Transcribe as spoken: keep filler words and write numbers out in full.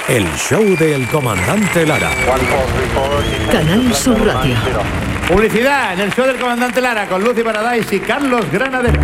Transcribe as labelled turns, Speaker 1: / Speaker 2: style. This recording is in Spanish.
Speaker 1: El show del comandante Lara.
Speaker 2: Canal Sur Radio.
Speaker 3: Publicidad en el show del comandante Lara con Lucy Paradise y Carlos Granadero.